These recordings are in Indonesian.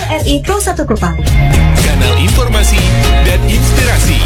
RRI Pro 1 Kupang. Kanal informasi dan inspirasi.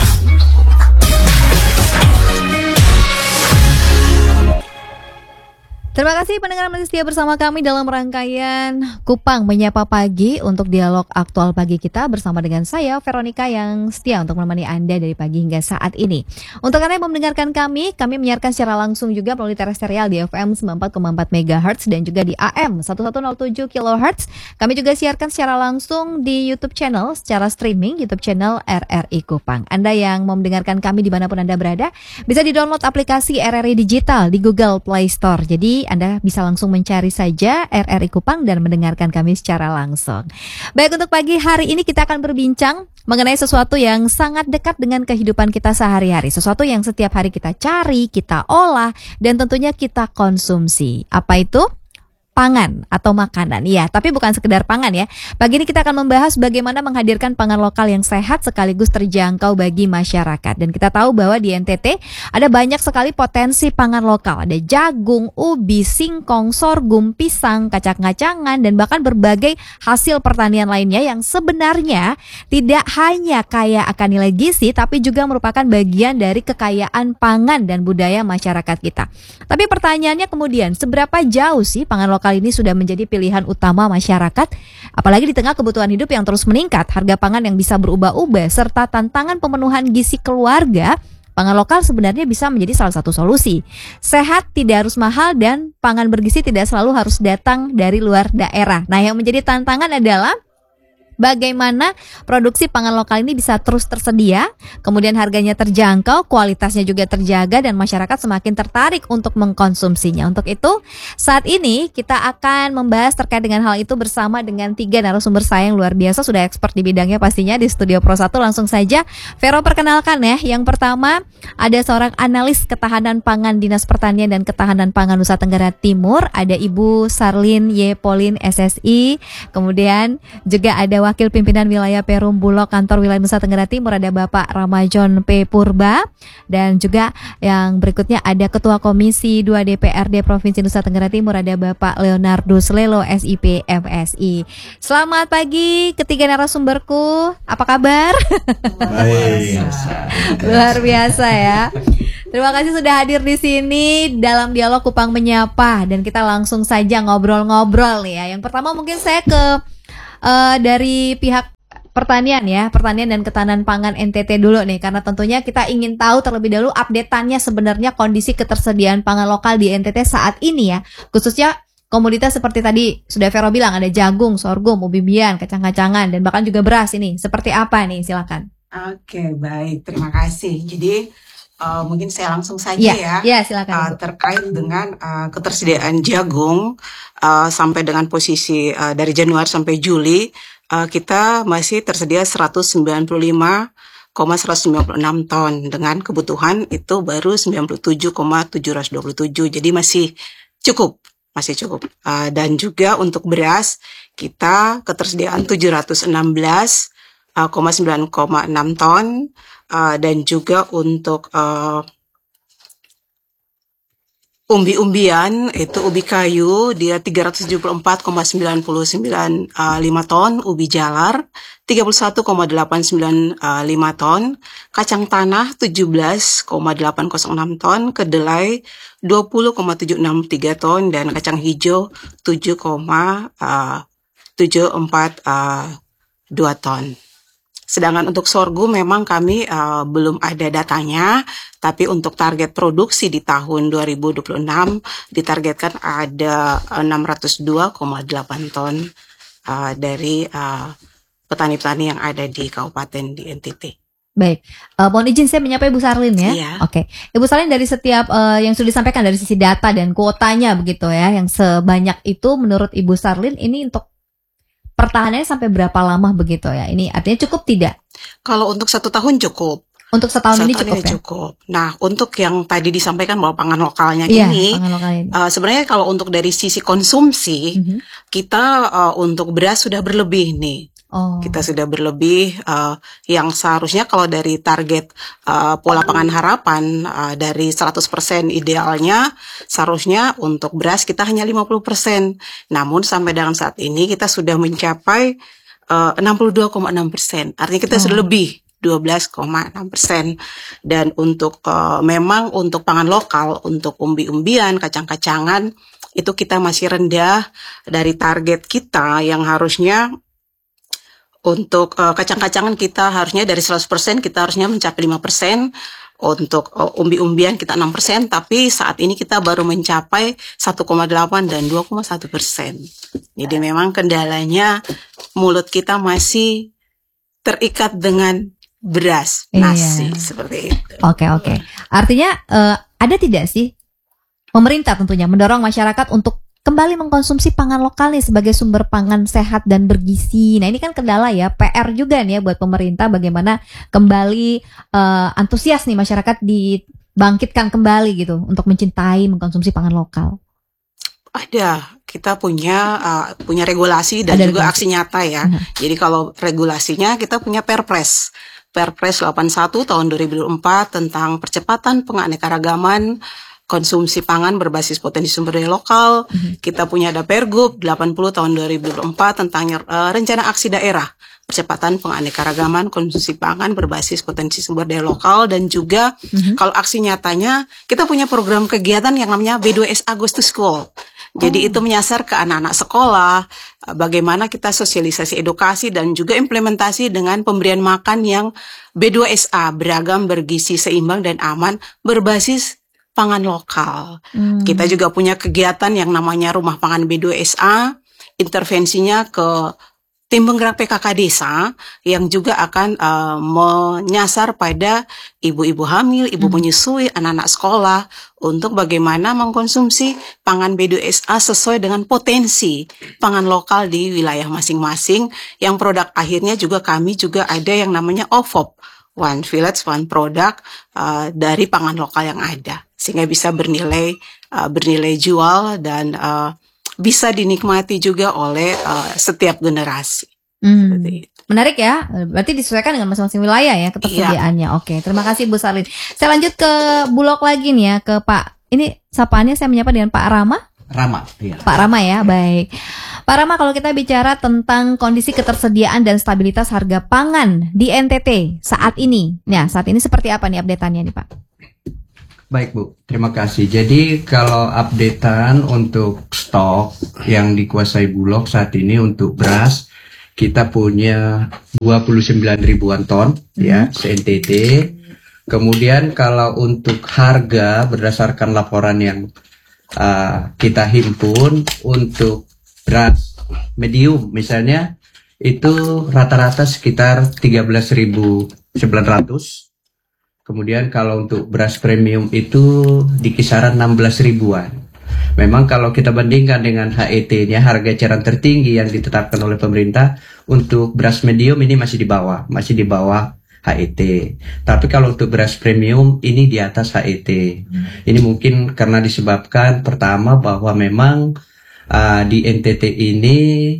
Terima kasih pendengar masih setia bersama kami dalam rangkaian Kupang Menyapa Pagi untuk dialog aktual pagi kita bersama dengan saya Veronica yang setia untuk menemani Anda dari pagi hingga saat ini. Untuk Anda yang mendengarkan kami menyiarkan secara langsung juga melalui terestrial di FM 94,4 MHz dan juga di AM 1107 kHz. Kami juga siarkan secara langsung di YouTube channel secara streaming YouTube channel RRI Kupang. Anda yang mau mendengarkan kami dimanapun Anda berada bisa di-download aplikasi RRI Digital di Google Play Store. Jadi Anda bisa langsung mencari saja RRI Kupang dan mendengarkan kami secara langsung. Baik, untuk pagi hari ini kita akan berbincang mengenai sesuatu yang sangat dekat dengan kehidupan kita sehari-hari. Sesuatu yang setiap hari kita cari, kita olah, dan tentunya kita konsumsi. Apa itu? Pangan atau makanan. Ya, tapi bukan sekedar pangan ya. Pagi ini kita akan membahas bagaimana menghadirkan pangan lokal yang sehat sekaligus terjangkau bagi masyarakat. Dan kita tahu bahwa di NTT ada banyak sekali potensi pangan lokal. Ada jagung, ubi, singkong, sorghum, pisang, kacang-kacangan, dan bahkan berbagai hasil pertanian lainnya yang sebenarnya tidak hanya kaya akan nilai gizi, tapi juga merupakan bagian dari kekayaan pangan dan budaya masyarakat kita. Tapi pertanyaannya kemudian, seberapa jauh sih pangan lokal ini sudah menjadi pilihan utama masyarakat, apalagi di tengah kebutuhan hidup yang terus meningkat, harga pangan yang bisa berubah-ubah, serta tantangan pemenuhan gizi keluarga. Pangan lokal sebenarnya bisa menjadi salah satu solusi. Sehat tidak harus mahal dan pangan bergizi tidak selalu harus datang dari luar daerah. Nah, yang menjadi tantangan adalah bagaimana produksi pangan lokal ini bisa terus tersedia, kemudian harganya terjangkau, kualitasnya juga terjaga, dan masyarakat semakin tertarik untuk mengkonsumsinya. Untuk itu, saat ini kita akan membahas terkait dengan hal itu bersama dengan 3 narasumber saya yang luar biasa, sudah expert di bidangnya pastinya di Studio Pro 1. Langsung saja, Vero perkenalkan ya. Yang pertama, ada seorang analis ketahanan pangan Dinas Pertanian dan Ketahanan Pangan Nusa Tenggara Timur, ada Ibu Sarlin Y. Polin SSI, kemudian juga ada Wakil Pimpinan Wilayah Perum Bulog Kantor Wilayah Nusa Tenggara Timur, ada Bapak Ramajon P. Purba, dan juga yang berikutnya ada Ketua Komisi 2 DPRD Provinsi Nusa Tenggara Timur, ada Bapak Leonardus Lelo SIP MSI. Selamat pagi ketiga narasumberku, apa kabar? Baik. Luar biasa ya. Terima kasih sudah hadir di sini dalam dialog Kupang Menyapa, dan kita langsung saja ngobrol-ngobrol nih ya. Yang pertama mungkin saya dari pihak pertanian ya, pertanian dan ketahanan pangan NTT dulu nih, karena tentunya kita ingin tahu terlebih dahulu update-annya sebenarnya kondisi ketersediaan pangan lokal di NTT saat ini ya, khususnya komoditas seperti tadi sudah Vero bilang, ada jagung, sorghum, ubi-ubian, kacang-kacangan, dan bahkan juga beras. Ini seperti apa nih, silakan. Oke, baik, terima kasih. Jadi mungkin saya langsung saja ya. Ya, silakan. Terkait dengan ketersediaan jagung sampai dengan posisi dari Januari sampai Juli, kita masih tersedia 195,196 ton, dengan kebutuhan itu baru 97,727. Jadi masih cukup. Dan juga untuk beras kita ketersediaan 716,9,6 ton, dan juga untuk umbi-umbian itu ubi kayu dia 374,995 ton, ubi jalar 31,895 ton, kacang tanah 17,806 ton, kedelai 20,763 ton, dan kacang hijau 7,742 ton. Sedangkan untuk sorghum memang kami belum ada datanya, tapi untuk target produksi di tahun 2026 ditargetkan ada 602,8 ton dari petani-petani yang ada di kabupaten di NTT. Baik, mohon izin saya menyapa Ibu Sarlin ya. Iya. Oke, Ibu Sarlin, dari setiap yang sudah disampaikan dari sisi data dan kuotanya begitu ya, yang sebanyak itu menurut Ibu Sarlin ini untuk pertahanannya sampai berapa lama begitu ya? Ini artinya cukup tidak? Kalau untuk 1 tahun cukup. Untuk setahun ini cukup ya? Cukup. Nah, untuk yang tadi disampaikan bahwa pangan lokalnya pangan lokal ini. Sebenarnya kalau untuk dari sisi konsumsi, kita untuk beras sudah berlebih nih. Kita sudah berlebih yang seharusnya kalau dari target pola pangan harapan dari 100% idealnya seharusnya untuk beras kita hanya 50%. Namun sampai dengan saat ini kita sudah mencapai 62,6%. Artinya kita sudah lebih 12,6%. Dan untuk memang untuk pangan lokal, untuk umbi-umbian, kacang-kacangan, itu kita masih rendah dari target kita yang harusnya untuk kacang-kacangan kita harusnya dari 100% kita harusnya mencapai 5%. Untuk umbi-umbian kita 6%, tapi saat ini kita baru mencapai 1,8 dan 2,1%. Jadi memang kendalanya mulut kita masih terikat dengan beras, nasi, seperti itu. Oke. Artinya ada tidak sih pemerintah tentunya mendorong masyarakat untuk kembali mengkonsumsi pangan lokal nih sebagai sumber pangan sehat dan bergizi. Nah ini kan kendala ya, PR juga nih ya buat pemerintah bagaimana kembali antusias nih masyarakat dibangkitkan kembali gitu untuk mencintai mengkonsumsi pangan lokal. Ada, kita punya regulasi dan juga aksi nyata ya. Jadi kalau regulasinya kita punya Perpres 81 tahun 2004 tentang percepatan penganekaragaman konsumsi pangan berbasis potensi sumber daya lokal. Kita punya ada Pergub 80 tahun 2004 tentang rencana aksi daerah percepatan penganekaragaman konsumsi pangan berbasis potensi sumber daya lokal. Dan juga kalau aksi nyatanya kita punya program kegiatan yang namanya B2SA Goes to School. Jadi itu menyasar ke anak-anak sekolah, bagaimana kita sosialisasi edukasi dan juga implementasi dengan pemberian makan yang B2SA, beragam, bergizi, seimbang, dan aman, berbasis pangan lokal. Kita juga punya kegiatan yang namanya Rumah Pangan B2SA, intervensinya ke tim penggerak PKK desa yang juga akan menyasar pada ibu-ibu hamil, ibu menyusui, anak-anak sekolah untuk bagaimana mengkonsumsi pangan B2SA sesuai dengan potensi pangan lokal di wilayah masing-masing. Yang produk akhirnya juga kami juga ada yang namanya OVOP, One Village One Product, dari pangan lokal yang ada, sehingga bisa bernilai jual dan bisa dinikmati juga oleh setiap generasi. Menarik ya, berarti disesuaikan dengan masing-masing wilayah ya ketersediaannya. Oke, terima kasih Bu Sarlin. Saya lanjut ke Bulog lagi nih ya, ke Pak. Ini sapaannya saya menyapa dengan Pak Rama. Iya. Pak Rama ya, baik. Pak Rama, kalau kita bicara tentang kondisi ketersediaan dan stabilitas harga pangan di NTT saat ini, nah saat ini seperti apa nih update-annya nih Pak? Baik Bu, terima kasih. Jadi kalau updatean untuk stok yang dikuasai Bulog saat ini untuk beras, kita punya 29 ribuan ton ya, se-NTT. Kemudian kalau untuk harga berdasarkan laporan yang kita himpun untuk beras medium misalnya itu rata-rata sekitar 13.900. Kemudian kalau untuk beras premium itu di kisaran 16 ribuan. Memang kalau kita bandingkan dengan HET-nya, harga eceran tertinggi yang ditetapkan oleh pemerintah, untuk beras medium ini masih di bawah HET. Tapi kalau untuk beras premium ini di atas HET. Ini mungkin karena disebabkan pertama bahwa memang di NTT ini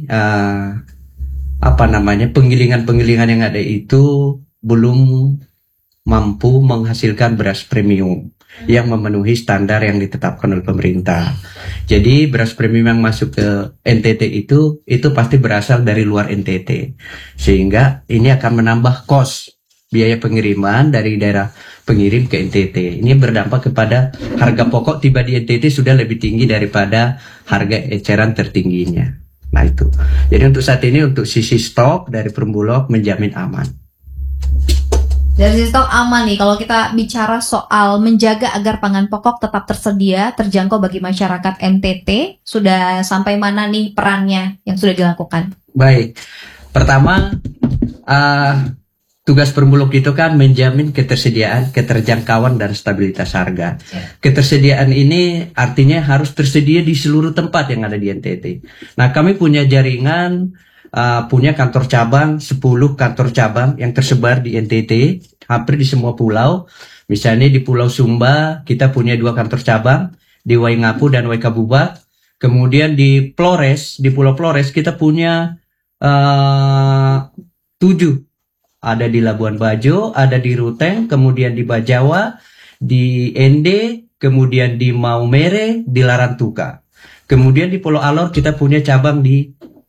penggilingan yang ada itu belum mampu menghasilkan beras premium yang memenuhi standar yang ditetapkan oleh pemerintah. Jadi beras premium yang masuk ke NTT itu pasti berasal dari luar NTT. Sehingga ini akan menambah kos biaya pengiriman dari daerah pengirim ke NTT. Ini berdampak kepada harga pokok tiba di NTT sudah lebih tinggi daripada harga eceran tertingginya. Nah itu. Jadi untuk saat ini untuk sisi stok dari Perumbulog menjamin aman. Dari sisi stok aman nih, kalau kita bicara soal menjaga agar pangan pokok tetap tersedia, terjangkau bagi masyarakat NTT, sudah sampai mana nih perannya yang sudah dilakukan? Baik, pertama tugas Perumbulog itu kan menjamin ketersediaan, keterjangkauan, dan stabilitas harga. Ketersediaan ini artinya harus tersedia di seluruh tempat yang ada di NTT. Nah, kami punya jaringan, punya kantor cabang, 10 kantor cabang yang tersebar di NTT, hampir di semua pulau. Misalnya di Pulau Sumba, kita punya 2 kantor cabang, di Waingapu dan Waikabubak. Kemudian di Pulau Flores, kita punya 7. Ada di Labuan Bajo, ada di Ruteng, kemudian di Bajawa, di Ende, kemudian di Maumere, di Larantuka. Kemudian di Pulau Alor kita punya cabang di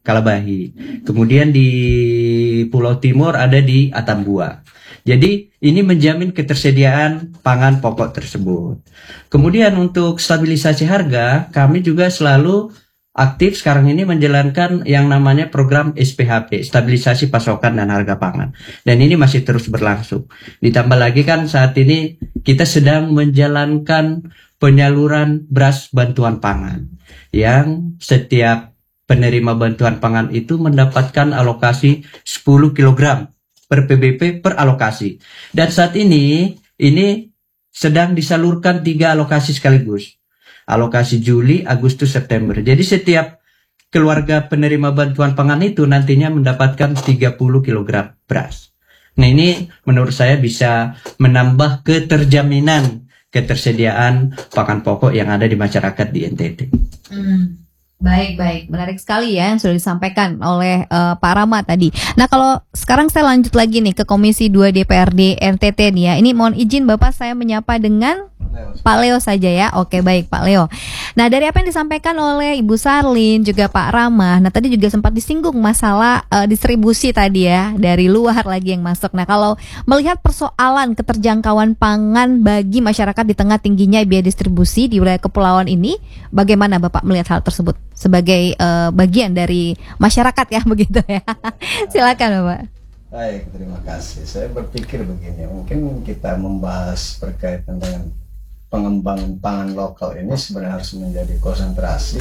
Kalabahi. Kemudian di Pulau Timur ada di Atambua. Jadi ini menjamin ketersediaan pangan pokok tersebut. Kemudian untuk stabilisasi harga, kami juga selalu aktif sekarang ini menjalankan yang namanya program SPHP, stabilisasi pasokan dan harga pangan. Dan ini masih terus berlangsung. Ditambah lagi kan saat ini kita sedang menjalankan penyaluran beras bantuan pangan, yang setiap penerima bantuan pangan itu mendapatkan alokasi 10 kg per PBP per alokasi. Dan saat ini sedang disalurkan 3 alokasi sekaligus. Alokasi Juli, Agustus, September. Jadi setiap keluarga penerima bantuan pangan itu nantinya mendapatkan 30 kg beras. Nah, ini menurut saya bisa menambah keterjaminan ketersediaan pangan pokok yang ada di masyarakat di NTT. Baik, menarik sekali ya yang sudah disampaikan oleh Pak Rama tadi. Nah, kalau sekarang saya lanjut lagi nih ke Komisi 2 DPRD NTT nih ya. Ini mohon izin Bapak saya menyapa dengan Pak Leo saja ya. Oke, baik Pak Leo. Nah, dari apa yang disampaikan oleh Ibu Sarlin juga Pak Rama, nah tadi juga sempat disinggung masalah distribusi tadi ya, dari luar lagi yang masuk. Nah, kalau melihat persoalan keterjangkauan pangan bagi masyarakat di tengah tingginya biaya distribusi di wilayah kepulauan ini, bagaimana Bapak melihat hal tersebut sebagai bagian dari masyarakat ya begitu ya? Silakan Bapak. Baik, terima kasih. Saya berpikir begini, mungkin kita membahas berkaitan dengan pengembangan pangan lokal ini sebenarnya harus menjadi konsentrasi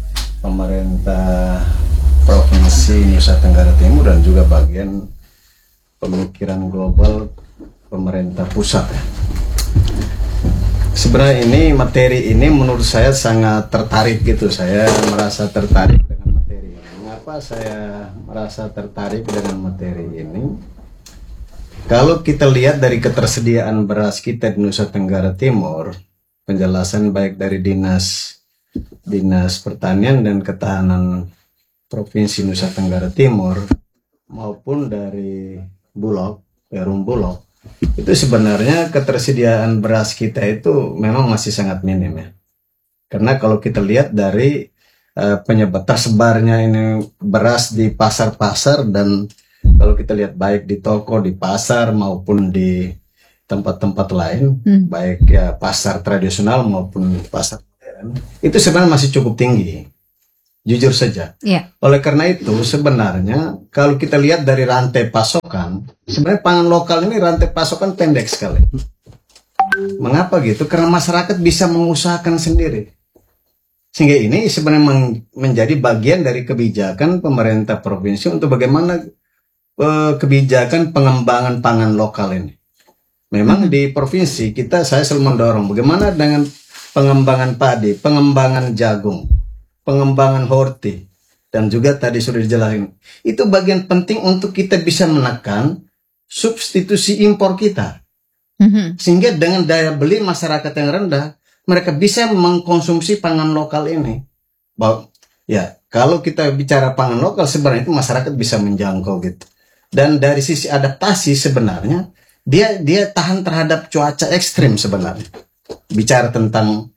pemerintah Provinsi Nusa Tenggara Timur dan juga bagian pemikiran global pemerintah pusat. Sebenarnya ini materi ini menurut saya sangat tertarik gitu. Saya merasa tertarik dengan materi ini. Mengapa saya merasa tertarik dengan materi ini? Kalau kita lihat dari ketersediaan beras kita di Nusa Tenggara Timur, penjelasan baik dari Dinas Pertanian dan Ketahanan Provinsi Nusa Tenggara Timur maupun dari Bulog, Perum Bulog, itu sebenarnya ketersediaan beras kita itu memang masih sangat minim ya. Karena kalau kita lihat dari penyebab tersebarnya ini beras di pasar-pasar, dan kalau kita lihat baik di toko, di pasar maupun di tempat-tempat lain, baik ya pasar tradisional maupun pasar modern, itu sebenarnya masih cukup tinggi, jujur saja. Oleh karena itu sebenarnya kalau kita lihat dari rantai pasokan, sebenarnya pangan lokal ini rantai pasokan pendek sekali. Mengapa gitu? Karena masyarakat bisa mengusahakan sendiri. Sehingga ini sebenarnya menjadi bagian dari kebijakan pemerintah provinsi untuk bagaimana kebijakan pengembangan pangan lokal ini. Memang di provinsi kita, saya selalu mendorong bagaimana dengan pengembangan padi, pengembangan jagung, pengembangan horti, dan juga tadi sudah dijelaskan. Itu bagian penting untuk kita bisa menekan substitusi impor kita. Sehingga dengan daya beli masyarakat yang rendah, mereka bisa mengkonsumsi pangan lokal ini. Ya, kalau kita bicara pangan lokal sebenarnya itu masyarakat bisa menjangkau gitu. Dan dari sisi adaptasi sebenarnya dia tahan terhadap cuaca ekstrim sebenarnya. Bicara tentang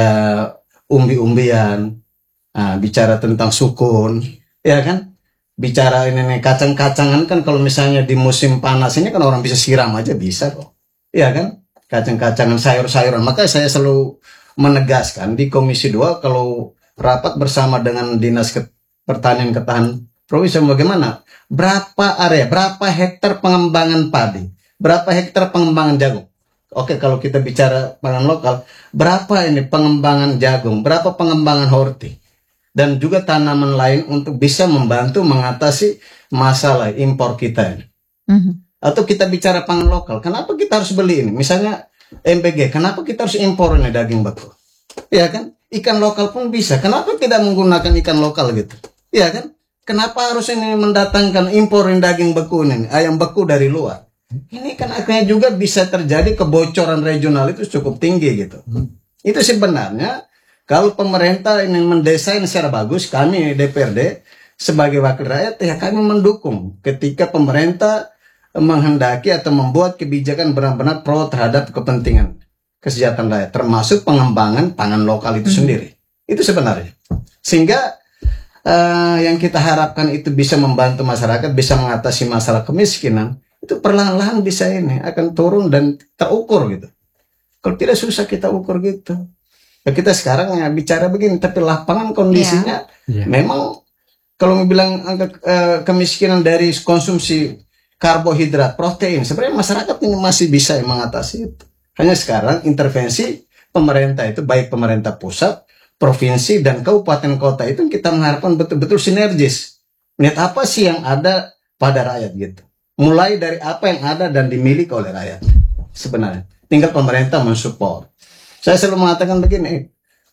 umbi-umbian, bicara tentang sukun, ya kan? Bicara ini kacang-kacangan kan, kalau misalnya di musim panas ini kan orang bisa siram aja bisa kok, ya kan? Kacang-kacangan, sayur-sayuran. Maka saya selalu menegaskan di Komisi 2 kalau rapat bersama dengan Dinas Pertanian Ketahanan Provinsi, bagaimana? Berapa area, berapa hektar pengembangan padi, berapa hektar pengembangan jagung. Oke, kalau kita bicara pangan lokal, berapa ini pengembangan jagung, berapa pengembangan horti, dan juga tanaman lain untuk bisa membantu mengatasi masalah impor kita ini. Atau kita bicara pangan lokal, kenapa kita harus beli ini? Misalnya MBG, kenapa kita harus impor ini daging beku? Ya kan? Ikan lokal pun bisa, kenapa tidak menggunakan ikan lokal gitu? Ya kan? Kenapa harus ini mendatangkan imporin daging beku ini, ayam beku dari luar? Ini kan akhirnya juga bisa terjadi kebocoran regional itu cukup tinggi gitu. Itu sebenarnya kalau pemerintah ini mendesain secara bagus, kami DPRD sebagai wakil rakyat ya kami mendukung ketika pemerintah menghendaki atau membuat kebijakan benar-benar pro terhadap kepentingan kesejahteraan rakyat, termasuk pengembangan pangan lokal itu sendiri. Itu sebenarnya. Sehingga yang kita harapkan itu bisa membantu masyarakat, bisa mengatasi masalah kemiskinan, itu perlahan-lahan bisa ini akan turun dan terukur gitu. Kalau tidak susah kita ukur gitu. Ya kita sekarang ya bicara begini, tapi lapangan kondisinya memang kalau bilang angka kemiskinan dari konsumsi karbohidrat, protein, sebenarnya masyarakat ini masih bisa mengatasi itu. Hanya sekarang intervensi pemerintah itu, baik pemerintah pusat, provinsi, dan kabupaten kota itu kita mengharapkan betul-betul sinergis. Melihat apa sih yang ada pada rakyat gitu. Mulai dari apa yang ada dan dimiliki oleh rakyat. Sebenarnya tinggal pemerintah mensupport. Saya selalu mengatakan begini,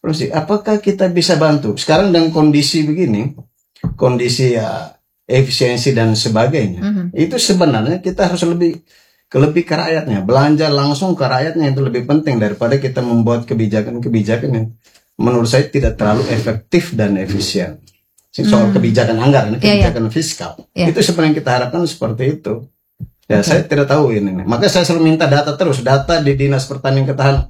apakah kita bisa bantu? Sekarang dengan kondisi begini, kondisi ya efisiensi dan sebagainya, itu sebenarnya kita harus lebih ke rakyatnya, belanja langsung ke rakyatnya itu lebih penting daripada kita membuat kebijakan-kebijakan yang menurut saya tidak terlalu efektif dan efisien. Soal kebijakan anggaran, kebijakan fiskal, itu sebenarnya kita harapkan seperti itu. Ya saya tidak tahu ini. Maka saya selalu minta data terus, data di Dinas Pertanian Ketahanan.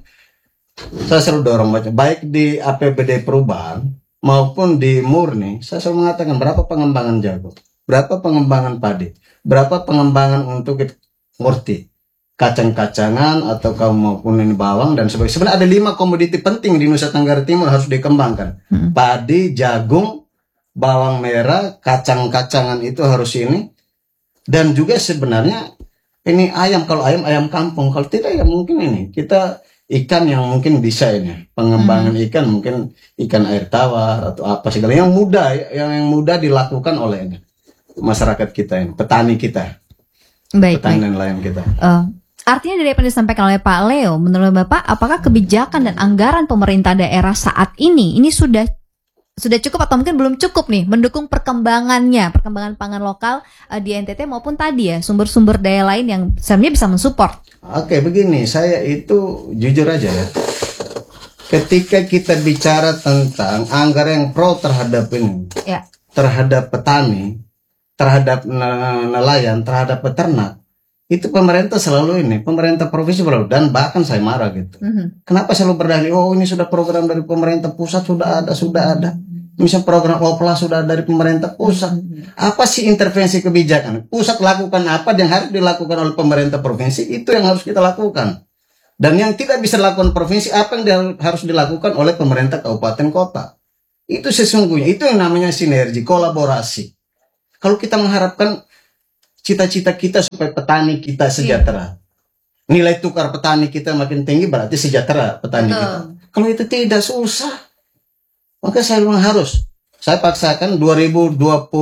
Saya selalu dorong baik di APBD perubahan maupun di murni, saya selalu mengatakan berapa pengembangan jagung, berapa pengembangan padi, berapa pengembangan untuk murti, kacang-kacangan atau kaum maupun ini bawang dan sebagainya. Sebenarnya ada 5 komoditi penting di Nusa Tenggara Timur harus dikembangkan. Padi, jagung, bawang merah, kacang-kacangan itu harus ini. Dan juga sebenarnya ini ayam, kalau ayam kampung, kalau tidak ya mungkin ini kita ikan yang mungkin bisa ini pengembangan ikan, mungkin ikan air tawar atau apa segala yang mudah dilakukan oleh ini masyarakat kita ini, petani kita, petani nelayan kita. Artinya dari apa yang disampaikan oleh Pak Leo, menurut Bapak, apakah kebijakan dan anggaran pemerintah daerah saat ini sudah cukup atau mungkin belum cukup nih mendukung perkembangan pangan lokal di NTT maupun tadi ya sumber-sumber daya lain yang sebenarnya bisa mensupport? Oke, begini, saya itu jujur aja ya. Ketika kita bicara tentang anggaran yang pro terhadap ini, terhadap petani, terhadap nelayan, terhadap peternak, itu pemerintah selalu ini, pemerintah provinsi selalu, dan bahkan saya marah gitu. Kenapa selalu berdalih, oh ini sudah program dari pemerintah pusat, sudah ada. Misalnya program OPLA sudah dari pemerintah pusat. Apa sih intervensi kebijakan? Pusat lakukan apa yang harus dilakukan oleh pemerintah provinsi, itu yang harus kita lakukan. Dan yang tidak bisa dilakukan provinsi, apa yang harus dilakukan oleh pemerintah kabupaten kota. Itu sesungguhnya, itu yang namanya sinergi, kolaborasi. Kalau kita mengharapkan cita-cita kita supaya petani kita sejahtera, nilai tukar petani kita makin tinggi, berarti sejahtera petani kita. Kalau itu tidak, susah. Maka saya paksakan 2027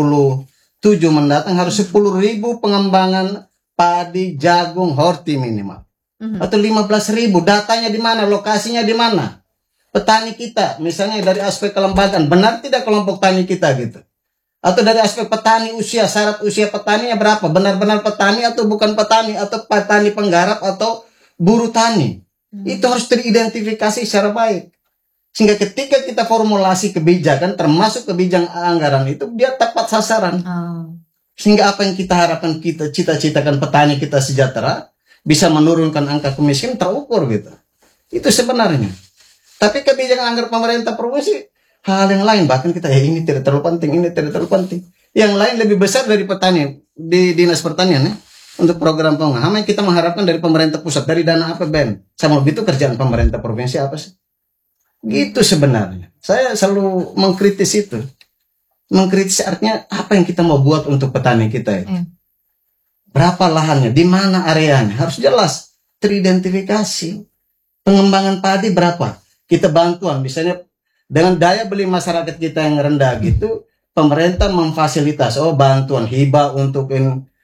mendatang harus 10.000 pengembangan padi, jagung, horti minimal. Atau 15.000. Datanya di mana? Lokasinya di mana? Petani kita, misalnya dari aspek kelembagaan, benar tidak kelompok tani kita gitu? Atau dari aspek petani syarat usia petaninya berapa? Benar-benar petani atau bukan petani? Atau petani penggarap atau buruh tani? Itu harus teridentifikasi secara baik. Sehingga ketika kita formulasi kebijakan, termasuk kebijakan anggaran itu, dia tepat sasaran. Sehingga apa yang kita harapkan, kita cita-citakan petani kita sejahtera, bisa menurunkan angka kemiskinan terukur gitu. Itu sebenarnya. Tapi kebijakan anggaran pemerintah provinsi, hal yang lain, bahkan kita ini tidak terlalu penting, ini tidak terlalu penting. Yang lain lebih besar dari petani di Dinas Pertanian ya. Untuk program pengembangan yang kita mengharapkan dari pemerintah pusat, dari dana APBN. Sama begitu kerjaan pemerintah provinsi apa sih? Gitu sebenarnya. Saya selalu mengkritis itu. Mengkritis artinya apa yang kita mau buat untuk petani kita itu. Berapa lahannya, di mana areanya, harus jelas, teridentifikasi. Pengembangan padi berapa? Kita bantuan, misalnya dengan daya beli masyarakat kita yang rendah gitu, pemerintah memfasilitas, bantuan hibah untuk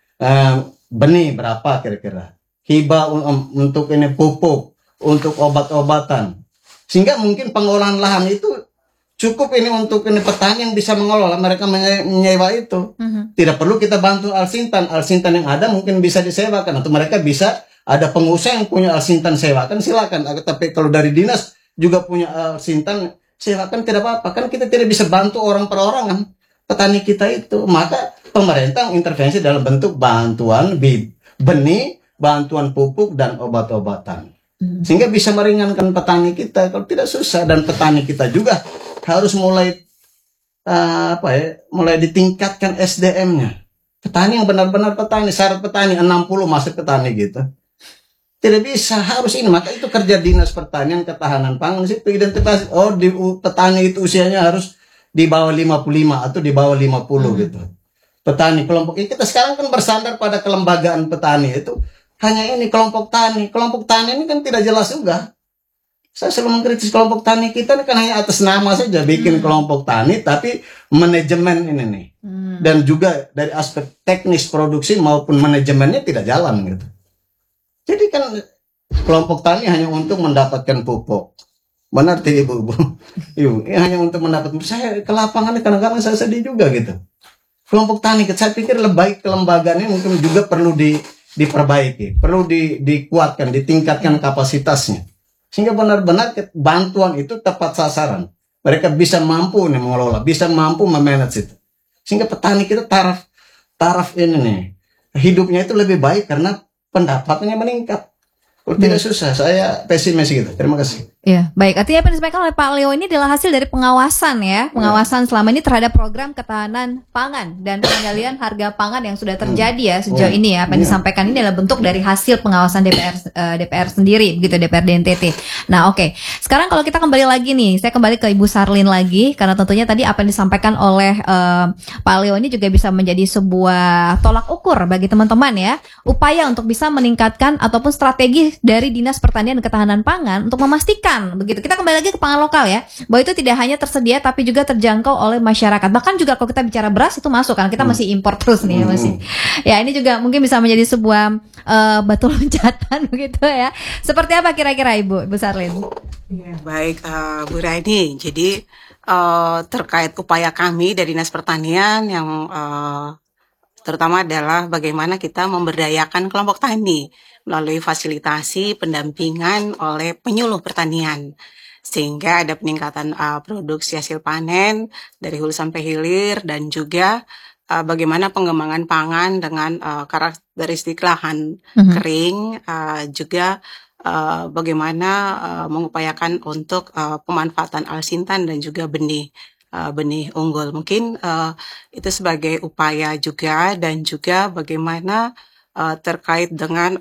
benih berapa kira-kira, hibah untuk ini pupuk, untuk obat-obatan. Sehingga mungkin pengolahan lahan itu cukup ini untuk ini petani yang bisa mengelola, mereka menyewa itu. Tidak perlu kita bantu alsintan yang ada mungkin bisa disewakan, atau mereka bisa ada pengusaha yang punya alsintan sewakan, silakan. Tapi kalau dari dinas juga punya alsintan sewakan, tidak apa-apa. Kan kita tidak bisa bantu orang perorangan petani kita itu. Maka pemerintah intervensi dalam bentuk bantuan benih, bantuan pupuk dan obat-obatan. Sehingga bisa meringankan petani kita. Kalau tidak susah, dan petani kita juga harus mulai mulai ditingkatkan SDM-nya. Petani yang benar-benar petani, syarat petani 60 masuk petani gitu. Tidak bisa, harus ini. Maka itu kerja Dinas Pertanian Ketahanan Pangan situ identifikasi. Petani itu usianya harus di bawah 55 atau di bawah 50 gitu. Petani kelompok ini kita sekarang kan bersandar pada kelembagaan petani itu hanya ini kelompok tani. Kelompok tani ini kan tidak jelas juga. Saya selalu mengkritis kelompok tani kita ini kan hanya atas nama saja bikin kelompok tani, tapi manajemen ini nih. Dan juga dari aspek teknis produksi maupun manajemennya tidak jalan gitu. Jadi kan kelompok tani hanya untuk mendapatkan pupuk. Benar tidak ibu-ibu? Hanya untuk mendapat pupuk. Saya ke lapangan kadang-kadang saya sedih juga gitu. Kelompok tani, saya pikir lebih kelembagaan ini mungkin juga perlu diperbaiki, perlu dikuatkan, ditingkatkan kapasitasnya. Sehingga benar-benar bantuan itu tepat sasaran. Mereka bisa mampu nih mengelola, bisa mampu memanage itu. Sehingga petani kita taraf ini nih, hidupnya itu lebih baik karena pendapatannya meningkat. Kalau tidak susah, saya pesimis gitu. Terima kasih. Iya, baik. Artinya apa yang disampaikan oleh Pak Leo ini adalah hasil dari pengawasan ya, pengawasan selama ini terhadap program ketahanan pangan dan pengendalian harga pangan yang sudah terjadi ya sejauh ini ya. Apa yang disampaikan ini adalah bentuk dari hasil pengawasan DPR sendiri, begitu DPRD NTT. Nah, oke. Sekarang kalau kita kembali lagi nih, saya kembali ke Ibu Sarlin lagi karena tentunya tadi apa yang disampaikan oleh Pak Leo ini juga bisa menjadi sebuah tolak ukur bagi teman-teman ya, upaya untuk bisa meningkatkan ataupun strategi dari Dinas Pertanian dan Ketahanan Pangan untuk memastikan begitu. Kita kembali lagi ke pangan lokal ya, bahwa itu tidak hanya tersedia tapi juga terjangkau oleh masyarakat. Bahkan juga kalau kita bicara beras itu masuk kan, kita masih impor terus nih ya masih. Ya ini juga mungkin bisa menjadi sebuah batu loncatan begitu ya. Seperti apa kira-kira Ibu Sarlin? Ya, baik Bu Raini. Jadi terkait upaya kami dari Dinas Pertanian yang terutama adalah bagaimana kita memberdayakan kelompok tani melalui fasilitasi pendampingan oleh penyuluh pertanian sehingga ada peningkatan produksi hasil panen dari hulu sampai hilir dan juga bagaimana pengembangan pangan dengan karakteristik lahan kering juga bagaimana mengupayakan untuk pemanfaatan alsintan dan juga benih unggul. Mungkin itu sebagai upaya juga dan juga bagaimana terkait dengan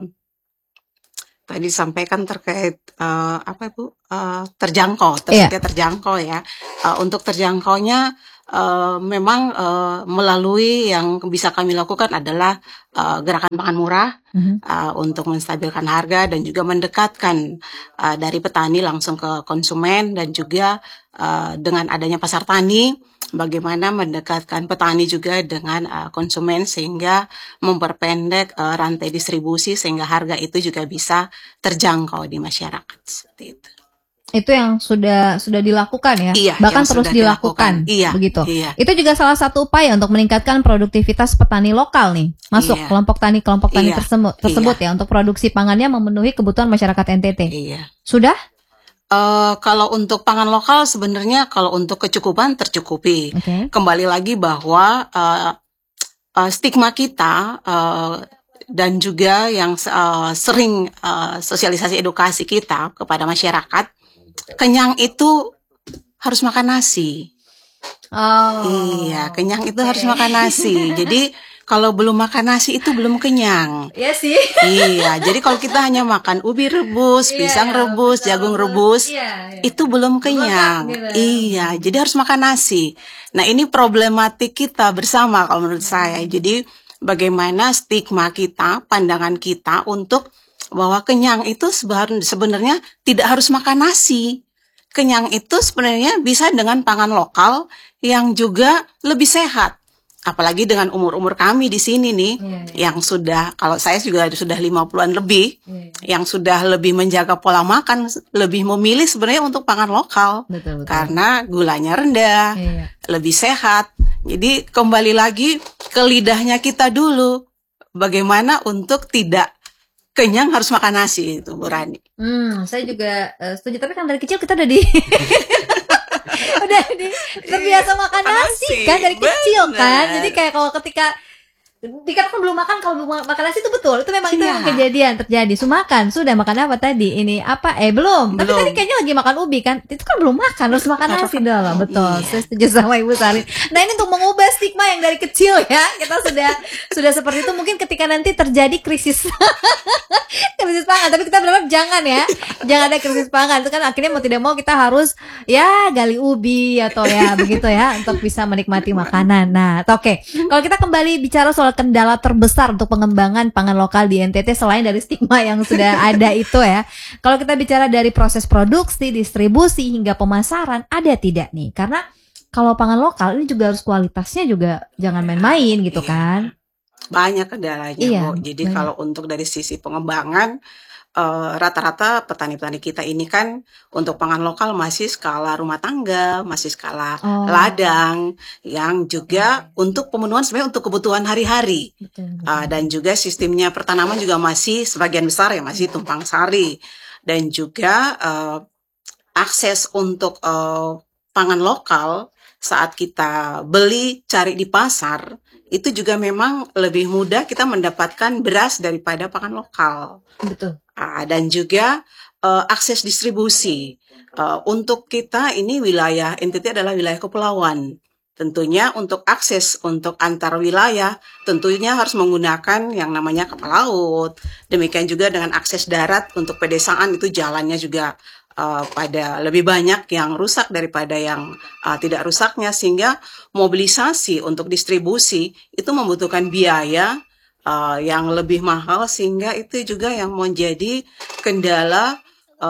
tadi disampaikan terkait apa Bu tersedia terjangkau ya. Untuk terjangkaunya memang melalui yang bisa kami lakukan adalah gerakan pangan murah untuk menstabilkan harga dan juga mendekatkan dari petani langsung ke konsumen dan juga dengan adanya pasar tani bagaimana mendekatkan petani juga dengan konsumen sehingga memperpendek rantai distribusi sehingga harga itu juga bisa terjangkau di masyarakat seperti itu. Itu yang sudah dilakukan ya, iya, bahkan terus dilakukan, iya, begitu. Iya. Itu juga salah satu upaya untuk meningkatkan produktivitas petani lokal nih, masuk kelompok tani tersebut ya untuk produksi pangannya memenuhi kebutuhan masyarakat NTT. Iya. Sudah? Kalau untuk pangan lokal sebenarnya kalau untuk kecukupan tercukupi. Kembali lagi bahwa stigma kita dan juga yang sering sosialisasi edukasi kita kepada masyarakat, kenyang itu harus makan nasi. Iya, kenyang itu harus makan nasi. Jadi kalau belum makan nasi itu belum kenyang. Iya sih. Iya, jadi kalau kita hanya makan ubi rebus, pisang rebus, jagung rebus, itu belum kenyang. Iya, jadi harus makan nasi. Nah, ini problematik kita bersama kalau menurut saya. Jadi bagaimana stigma kita, pandangan kita untuk bahwa kenyang itu sebenarnya tidak harus makan nasi. Kenyang itu sebenarnya bisa dengan pangan lokal yang juga lebih sehat. Apalagi dengan umur-umur kami di sini nih, yang sudah, kalau saya juga sudah 50-an lebih, yang sudah lebih menjaga pola makan, lebih memilih sebenarnya untuk pangan lokal. Betul. Karena gulanya rendah, lebih sehat. Jadi kembali lagi ke lidahnya kita dulu, bagaimana untuk tidak kenyang harus makan nasi itu, Bu Rani. Saya juga setuju, tapi kan dari kecil kita udah terbiasa makan nasi kan dari kecil kan. Jadi kayak kalau ketika Dikatakan kan belum makan, kalau belum makan nasi itu betul. Itu memang itu Iya. yang kejadian terjadi. Makan, sudah makan apa tadi? Ini apa? Belum. Tapi Belum. tadi kayaknya lagi makan ubi kan. Itu kan belum makan, harus makan nasi dulu. Betul. Iya. Saya setuju sama Ibu Sari. Nah, ini untuk mengubah stigma yang dari kecil ya. Kita sudah seperti itu. Mungkin ketika nanti terjadi krisis krisis pangan, tapi kita berharap jangan ya. Jangan ada krisis pangan. Itu kan akhirnya mau tidak mau kita harus ya gali ubi atau ya begitu ya untuk bisa menikmati makanan. Nah, oke. Kalau kita kembali bicara soal kendala terbesar untuk pengembangan pangan lokal di NTT selain dari stigma yang sudah ada itu ya. Kalau kita bicara dari proses produksi, distribusi hingga pemasaran, ada tidak nih? Karena kalau pangan lokal ini juga harus kualitasnya juga jangan main-main gitu kan. Banyak kendalanya, Iya, Bu. Jadi banyak. kalau untuk dari sisi pengembangan, rata-rata petani-petani kita ini kan untuk pangan lokal masih skala rumah tangga, masih skala Oh. ladang, yang juga untuk pemenuhan sebenarnya untuk kebutuhan hari-hari. Betul. Dan juga sistemnya pertanaman juga masih sebagian besar ya masih tumpang sari. Dan juga akses untuk pangan lokal saat kita beli cari di pasar itu juga memang lebih mudah kita mendapatkan beras daripada pangan lokal. Betul. Dan juga akses distribusi. Untuk kita ini wilayah NTT adalah wilayah kepulauan. Tentunya untuk akses untuk antar wilayah tentunya harus menggunakan yang namanya kapal laut. Demikian juga dengan akses darat untuk pedesaan itu jalannya juga pada lebih banyak yang rusak daripada yang tidak rusaknya, sehingga mobilisasi untuk distribusi itu membutuhkan biaya yang lebih mahal, sehingga itu juga yang menjadi kendala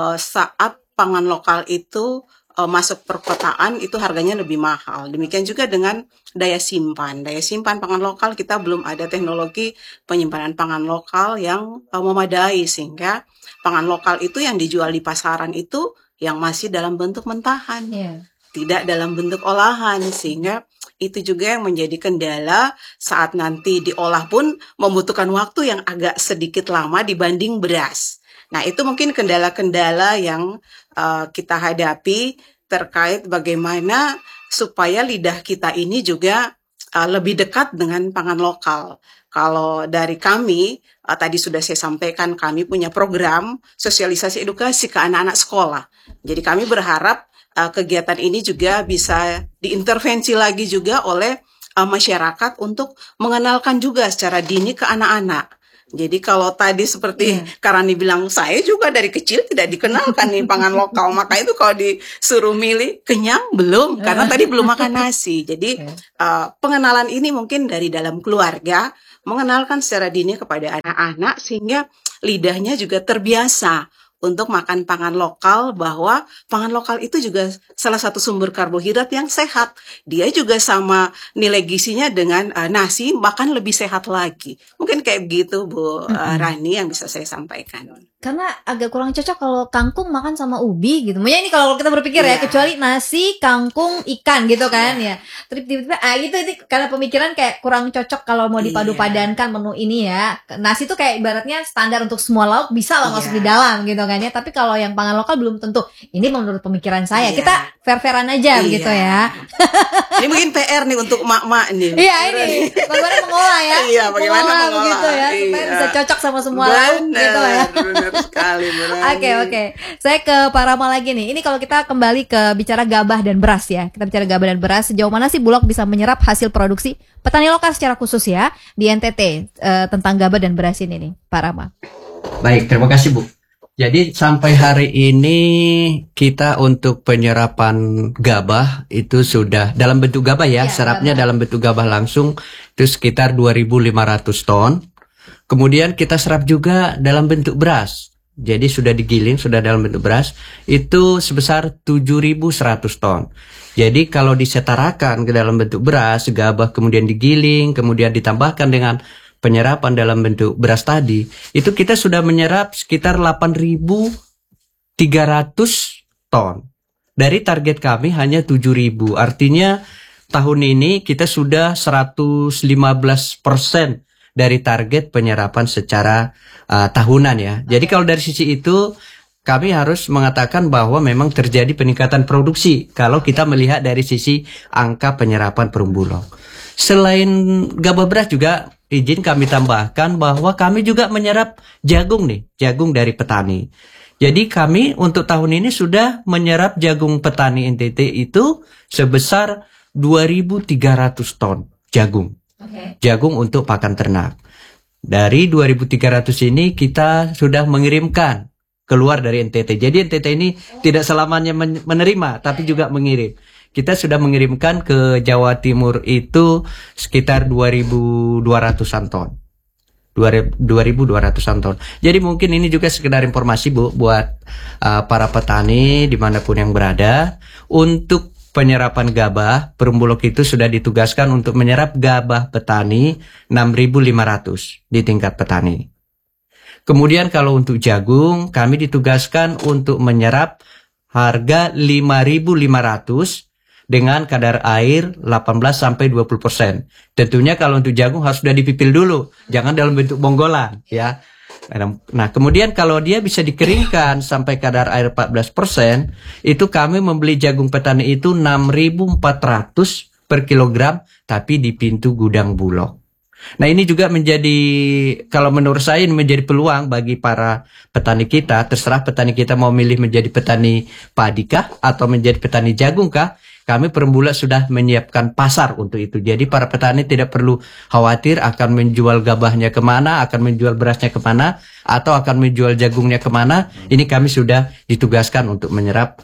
saat pangan lokal itu masuk perkotaan itu harganya lebih mahal. Demikian juga dengan daya simpan. Daya simpan pangan lokal kita belum ada teknologi penyimpanan pangan lokal yang memadai, sehingga pangan lokal itu yang dijual di pasaran itu yang masih dalam bentuk mentahan, Iya. tidak dalam bentuk olahan, sehingga itu juga yang menjadi kendala saat nanti diolah pun membutuhkan waktu yang agak sedikit lama dibanding beras. Nah, itu mungkin kendala-kendala yang kita hadapi terkait bagaimana supaya lidah kita ini juga lebih dekat dengan pangan lokal. Kalau dari kami, tadi sudah saya sampaikan, kami punya program sosialisasi edukasi ke anak-anak sekolah. Jadi kami berharap kegiatan ini juga bisa diintervensi lagi juga oleh masyarakat untuk mengenalkan juga secara dini ke anak-anak. Jadi kalau tadi seperti Karani bilang, saya juga dari kecil tidak dikenalkan nih pangan lokal. Maka itu kalau disuruh milih, kenyang belum, karena tadi belum makan nasi. Jadi pengenalan ini mungkin dari dalam keluarga, mengenalkan secara dini kepada anak-anak sehingga lidahnya juga terbiasa untuk makan pangan lokal, bahwa pangan lokal itu juga salah satu sumber karbohidrat yang sehat. Dia juga sama nilai gizinya dengan nasi, bahkan lebih sehat lagi. Mungkin kayak begitu Bu Rani yang bisa saya sampaikan. Karena agak kurang cocok kalau kangkung makan sama ubi gitu. Maksudnya ini kalau kita berpikir ya, kecuali nasi, kangkung, ikan gitu kan ya. Tiba-tiba itu karena pemikiran kayak kurang cocok kalau mau dipadu-padankan menu ini ya. Nasi tuh kayak ibaratnya standar untuk semua lauk bisa lah masuk di dalam gitu kan ya. Tapi kalau yang pangan lokal belum tentu. Ini menurut pemikiran saya. Kita fair-fairan aja begitu ya. Ini mungkin PR nih untuk emak-emak nih. Iya, ini bagaimana mengolah ya. Iya, bagaimana mengolah begitu ya, supaya bisa cocok sama semua lauk gitu ya. Benar sekali, Oke. Saya ke Pak Rama lagi nih. Ini kalau kita kembali ke bicara gabah dan beras ya. Kita bicara gabah dan beras. Sejauh mana sih Bulog bisa menyerap hasil produksi petani lokal secara khusus ya di NTT tentang gabah dan beras ini nih, Pak Rama? Baik, terima kasih Bu. Jadi sampai hari ini kita untuk penyerapan gabah itu sudah dalam bentuk gabah ya, serapnya dalam bentuk gabah langsung itu sekitar 2.500 ton. Kemudian kita serap juga dalam bentuk beras. Jadi sudah digiling, sudah dalam bentuk beras itu sebesar 7.100 ton. Jadi kalau disetarakan ke dalam bentuk beras, gabah kemudian digiling, kemudian ditambahkan dengan penyerapan dalam bentuk beras tadi, itu kita sudah menyerap sekitar 8.300 ton. Dari target kami hanya 7.000. Artinya tahun ini kita sudah 115% dari target penyerapan secara tahunan ya. Jadi kalau dari sisi itu kami harus mengatakan bahwa memang terjadi peningkatan produksi kalau kita melihat dari sisi angka penyerapan Perum Bulog. Selain gabah beras juga izin kami tambahkan bahwa kami juga menyerap jagung nih, jagung dari petani. Jadi kami untuk tahun ini sudah menyerap jagung petani NTT itu sebesar 2.300 ton jagung. Jagung untuk pakan ternak. Dari 2.300 ini kita sudah mengirimkan keluar dari NTT. Jadi NTT ini tidak selamanya menerima, tapi juga mengirim. Kita sudah mengirimkan ke Jawa Timur itu sekitar 2.200-an ton. 2.200-an ton. Jadi mungkin ini juga sekedar informasi Bu buat para petani dimanapun yang berada. Untuk penyerapan gabah, Perumbulok itu sudah ditugaskan untuk menyerap gabah petani 6.500 di tingkat petani. Kemudian kalau untuk jagung, kami ditugaskan untuk menyerap harga 5.500 dengan kadar air 18-20%. Tentunya kalau untuk jagung harus sudah dipipil dulu, jangan dalam bentuk bonggolan ya. Nah, kemudian kalau dia bisa dikeringkan sampai kadar air 14%, itu kami membeli jagung petani itu 6.400 per kilogram, tapi di pintu gudang Bulog. Nah, ini juga menjadi, kalau menurut saya ini menjadi peluang bagi para petani kita. Terserah petani kita mau milih menjadi petani padi kah atau menjadi petani jagung kah. Kami Perumbulok sudah menyiapkan pasar untuk itu. Jadi para petani tidak perlu khawatir akan menjual gabahnya kemana, akan menjual berasnya kemana, atau akan menjual jagungnya kemana. Ini kami sudah ditugaskan untuk menyerap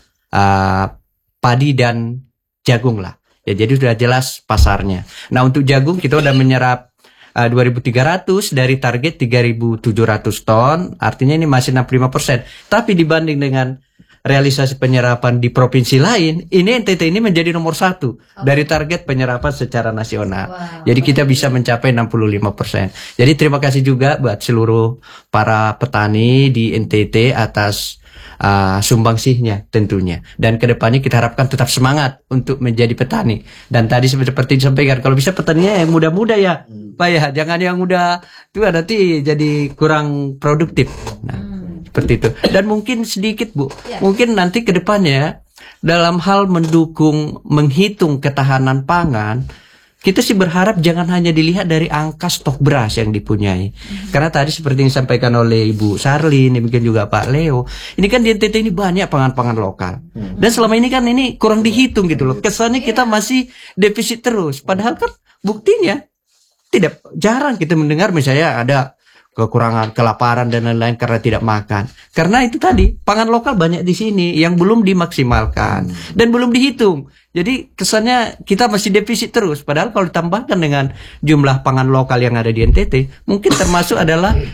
padi dan jagung lah. Ya, jadi sudah jelas pasarnya. Nah, untuk jagung kita sudah menyerap 2.300 dari target 3.700 ton. Artinya ini masih 65%. Tapi dibanding dengan realisasi penyerapan di provinsi lain, ini NTT ini menjadi nomor 1 dari target penyerapan secara nasional. Jadi kita bisa mencapai 65%. Jadi terima kasih juga buat seluruh para petani di NTT atas sumbangsihnya tentunya. Dan kedepannya kita harapkan tetap semangat untuk menjadi petani. Dan tadi seperti disampaikan, kalau bisa petaninya yang muda-muda ya, Pak ya, jangan yang muda tua nanti jadi kurang produktif. Nah, seperti itu. Dan mungkin sedikit Bu, mungkin nanti ke depannya dalam hal menghitung ketahanan pangan, kita sih berharap jangan hanya dilihat dari angka stok beras yang dipunyai. Karena tadi seperti yang disampaikan oleh Ibu Sarlin, mungkin juga Pak Leo, ini kan di NTT ini banyak pangan-pangan lokal. Dan selama ini kan ini kurang dihitung gitu loh. Kesannya kita masih defisit terus. Padahal kan buktinya jarang kita mendengar misalnya ada kekurangan, kelaparan dan lain-lain karena tidak makan. Karena itu tadi, pangan lokal banyak di sini yang belum dimaksimalkan dan belum dihitung. Jadi kesannya kita masih defisit terus. Padahal kalau ditambahkan dengan jumlah pangan lokal yang ada di NTT, mungkin termasuk adalah